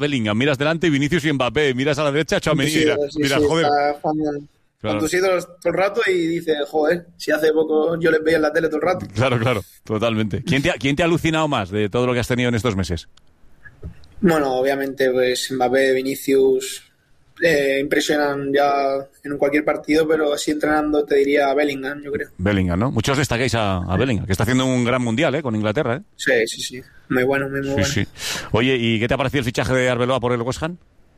Bellingham, miras delante Vinicius y Mbappé, miras a la derecha Tchouaméni, miras, joder. Con tus ídolos todo el rato y dices, joder, si hace poco yo les veía en la tele todo el rato. Claro, totalmente. ¿Quién te ha alucinado más de todo lo que has tenido en estos meses? Bueno, obviamente, pues Mbappé, Vinicius impresionan ya en cualquier partido, pero así entrenando te diría Bellingham, yo creo. Bellingham, ¿no? Muchos destacáis a Bellingham, que está haciendo un gran mundial, con Inglaterra, ¿eh? Sí. Muy bueno, muy bueno. Sí. Oye, ¿y qué te ha parecido el fichaje de Arbeloa por el West Ham?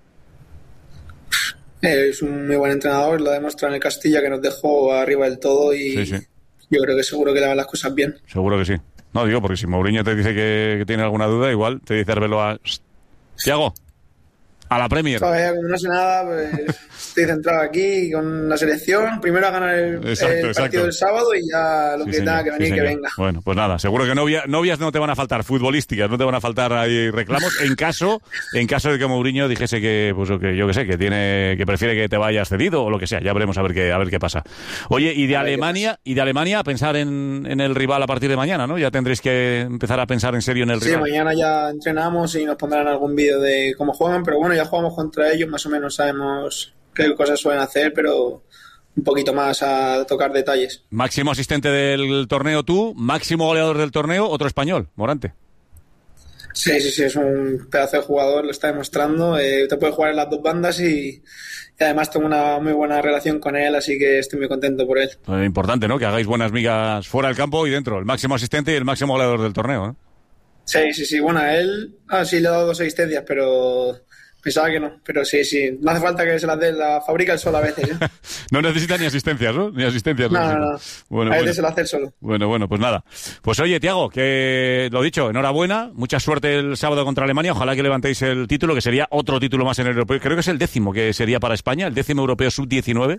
Es un muy buen entrenador, lo demuestra en el Castilla, que nos dejó arriba del todo y yo creo que seguro que le van las cosas bien. Seguro que sí. No, digo, porque si Mourinho te dice que tiene alguna duda, igual te dice Arbeloa, Thiago, a la Premier. Todavía como no sé nada, pues estoy centrado aquí con la selección. Primero a ganar el partido del sábado y ya lo que tenga que venir, que venga. Bueno, pues nada, seguro que novias no te van a faltar, futbolísticas, no te van a faltar ahí reclamos, en caso de que Mourinho dijese que, pues que yo que sé, que prefiere que te vayas cedido o lo que sea. Ya veremos a ver qué pasa. Oye, y de Alemania a pensar en el rival a partir de mañana, ¿no? Ya tendréis que empezar a pensar en serio en el rival. Sí, mañana ya entrenamos y nos pondrán algún vídeo de cómo juegan, pero bueno, ya jugamos contra ellos, más o menos sabemos qué cosas suelen hacer, pero un poquito más a tocar detalles. Máximo asistente del torneo tú, máximo goleador del torneo, otro español, Morante. Sí, es un pedazo de jugador, lo está demostrando, te puede jugar en las dos bandas y además tengo una muy buena relación con él, así que estoy muy contento por él. Importante, ¿no? Que hagáis buenas migas fuera del campo y dentro, el máximo asistente y el máximo goleador del torneo, ¿eh? Sí, bueno, a él sí le he dado 2 asistencias, pero pensaba que no, pero sí, no hace falta que se las dé, la fabrica él solo a veces, ¿eh? No necesita ni asistencias, ¿no? Ni asistencias. No. Bueno, a veces se lo hace él solo. Bueno, pues nada. Pues oye, Thiago, que lo dicho, enhorabuena, mucha suerte el sábado contra Alemania, ojalá que levantéis el título, que sería otro título más en el europeo, creo que es el 10º que sería para España, el 10º europeo sub-19,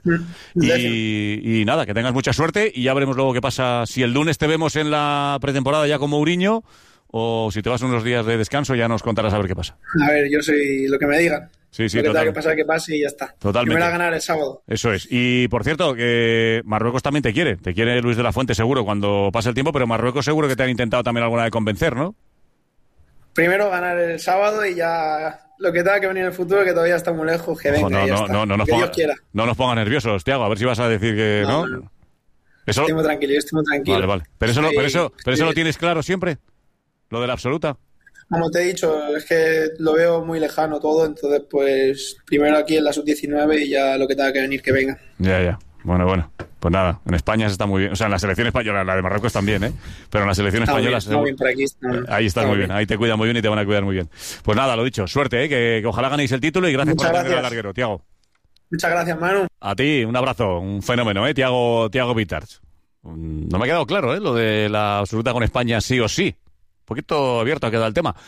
y nada, que tengas mucha suerte y ya veremos luego qué pasa, si el lunes te vemos en la pretemporada ya con Mourinho, o si te vas unos días de descanso ya nos contarás a ver qué pasa. A ver, yo soy lo que me digan. Sí, lo que tenga que pasar, que pase y ya está. Totalmente. Primero a ganar el sábado. Eso es. Y por cierto, que Marruecos también te quiere Luis de la Fuente seguro cuando pase el tiempo, pero Marruecos seguro que te han intentado también alguna de convencer, ¿no? Primero ganar el sábado y ya lo que tenga que venir en el futuro, que todavía está muy lejos, que venga y ya está. No nos ponga nerviosos, Thiago, a ver si vas a decir que no. Eso... Estoy muy tranquilo. Vale. Pero eso lo tienes claro siempre. Lo de la absoluta. Como te he dicho, es que lo veo muy lejano todo, entonces pues primero aquí en la sub-19 y ya lo que tenga que venir que venga. Ya. Bueno. Pues nada, en España se está muy bien. O sea, en la selección española, la de Marruecos también, ¿eh? Pero en la selección española... Está muy bien por aquí. Ahí estás muy bien, ahí te cuidan muy bien y te van a cuidar muy bien. Pues nada, lo dicho, suerte, ¿eh? Que ojalá ganéis el título y gracias por atender al larguero, Thiago. Muchas gracias, Manu. A ti, un abrazo, un fenómeno, ¿eh? Thiago Vitarch. No me ha quedado claro, ¿eh? Lo de la absoluta con España sí o sí. Un poquito abierto ha quedado el tema.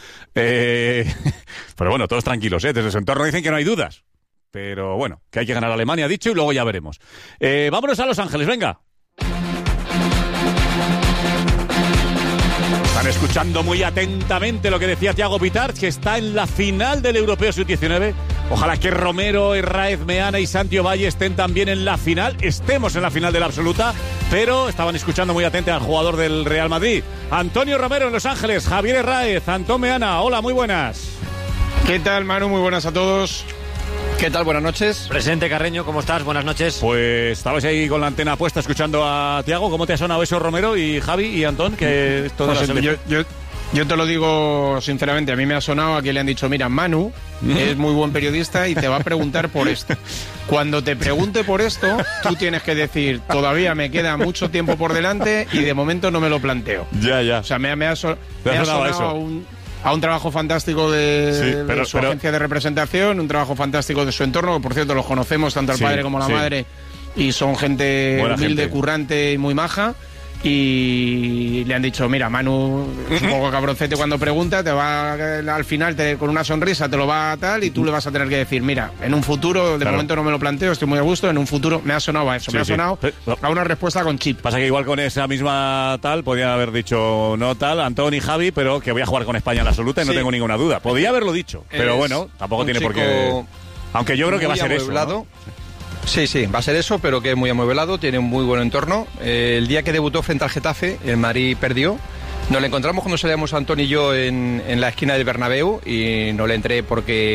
Pero bueno, todos tranquilos, ¿eh? Desde su entorno dicen que no hay dudas. Pero bueno, que hay que ganar a Alemania, dicho, y luego ya veremos. Vámonos a Los Ángeles, venga. Están escuchando muy atentamente lo que decía Thiago Vitarch, que está en la final del Europeo Sub-19. Ojalá que Romero, Herráez, Meana y Santi Ovalle estén también en la final. Estemos en la final de la absoluta, pero estaban escuchando muy atento al jugador del Real Madrid. Antonio Romero en Los Ángeles, Javier Herráez, Antón Meana. Hola, muy buenas. ¿Qué tal, Manu? Muy buenas a todos. ¿Qué tal? Buenas noches. Presente, Carreño, ¿cómo estás? Buenas noches. Pues estabais ahí con la antena puesta escuchando a Thiago. ¿Cómo te ha sonado eso, Romero y Javi y Antón? Que toda la selección... Yo te lo digo sinceramente, a mí me ha sonado a que le han dicho, mira, Manu es muy buen periodista y te va a preguntar por esto. Cuando te pregunte por esto, tú tienes que decir, todavía me queda mucho tiempo por delante y de momento no me lo planteo. Ya. O sea, me ha sonado eso. A un trabajo fantástico de su agencia de representación, un trabajo fantástico de su entorno, que por cierto los conocemos tanto al padre como a la madre y son gente buena humilde, gente, currante y muy maja. Y le han dicho, mira, Manu es un poco cabroncete cuando pregunta, te va al final con una sonrisa te lo va a tal y tú le vas a tener que decir, mira, en un futuro, de momento no me lo planteo, estoy muy a gusto, en un futuro me ha sonado a eso, me ha sonado a una respuesta con chip. Pasa que igual con esa misma tal, podían haber dicho no tal, Antón y Javi, pero que voy a jugar con España en la absoluta y no tengo ninguna duda. Podía haberlo dicho, pero bueno, tampoco tiene por qué... Aunque yo creo que va a ser eso, ¿no? Sí, va a ser eso, pero que es muy amueblado, tiene un muy buen entorno. El día que debutó frente al Getafe, el Madrid perdió Nos le encontramos cuando salíamos Antón y yo en la esquina del Bernabéu y no le entré porque